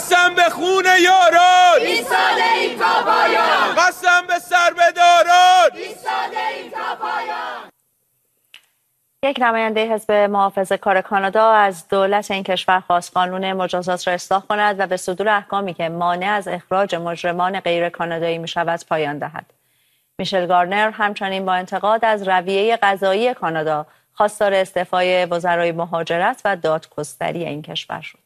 قسم به خون یاران ایستاده ایم تا پایان، قسم به سربداران ایستاده ایم تا پایان. یک نماینده حزب محافظه‌کار کانادا از دولت این کشور خواست قانون مجازات را اصلاح کند و به صدور احکامی که مانع از اخراج مجرمان غیر کانادایی می‌شود پایان دهد. میشل گارنر همچنین با انتقاد از رویه قضایی کانادا خواستار استعفای وزرای مهاجرت و دادگستری این کشور شد.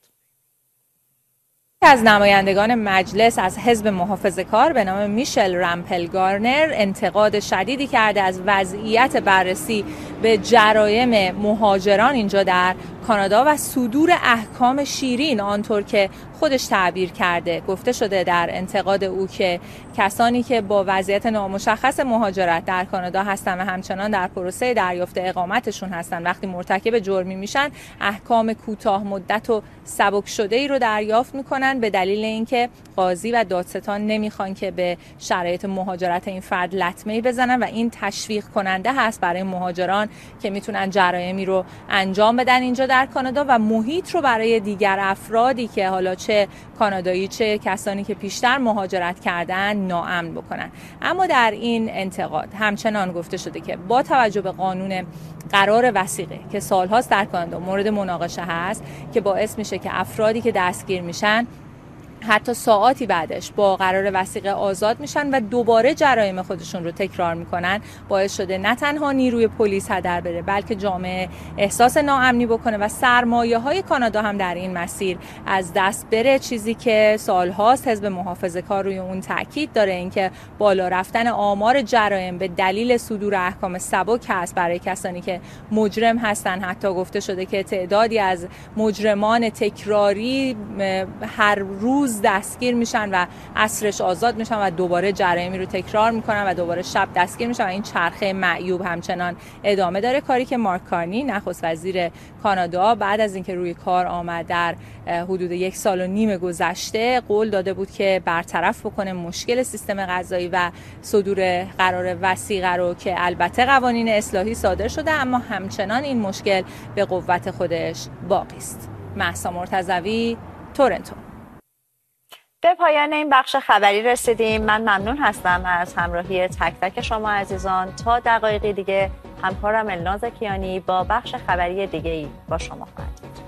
از نمایندگان مجلس از حزب محافظه‌کار به نام میشل رامپل گارنر انتقاد شدیدی کرده از وضعیت بررسی به جرایم مهاجران اینجا در کانادا و صدور احکام شیرین آنطور که خودش تعبیر کرده. گفته شده در انتقاد او که کسانی که با وضعیت نامشخص مهاجرت در کانادا هستن و همچنان در پروسه دریافت اقامتشون هستن وقتی مرتکب جرمی میشن احکام کوتاه مدت و سبک شده ای رو دریافت میکنن به دلیل اینکه قاضی و دادستان نمیخوان که به شرایط مهاجرت این فرد لطمه‌ای بزنن و این تشویق کننده هست برای مهاجران که میتونن جرایمی رو انجام بدن اینجا در کانادا و محیط رو برای دیگر افرادی که حالا چه کانادایی چه کسانی که پیشتر مهاجرت کردن ناامن بکنن. اما در این انتقاد همچنان گفته شده که با توجه به قانون قرار وثیقه که سالهاست در کانادا مورد مناقشه هست که باعث میشه که افرادی که دستگیر میشن حتی ساعاتی بعدش با قرار وثیقه آزاد میشن و دوباره جرایم خودشون رو تکرار میکنن، باعث شده نه تنها نیروی پلیس هدر بره بلکه جامعه احساس ناامنی بکنه و سرمایه‌های کانادا هم در این مسیر از دست بره. چیزی که سالهاست حزب محافظه‌کار روی اون تاکید داره اینکه بالا رفتن آمار جرایم به دلیل صدور احکام سبک هست برای کسانی که مجرم هستن. حتی گفته شده که تعدادی از مجرمان تکراری هر روز دستگیر میشن و عصرش آزاد میشن و دوباره جرایمی رو تکرار میکنن و دوباره شب دستگیر میشن و این چرخه معیوب همچنان ادامه داره. کاری که مارک کارنی نخست وزیر کانادا بعد از اینکه روی کار آمد در حدود 1.5 سال گذشته قول داده بود که برطرف بکنه مشکل سیستم قضایی و صدور قرار وثیقه رو که البته قوانین اصلاحی صادر شده اما همچنان این مشکل به قوت خودش باقی است. مهسا مرتضوی، تورنتو. به پایان این بخش خبری رسیدیم. من ممنون هستم از همراهی تک تک شما عزیزان. تا دقایقی دیگه همکارم الناز کیانی با بخش خبری دیگه‌ای با شما خواهد بود.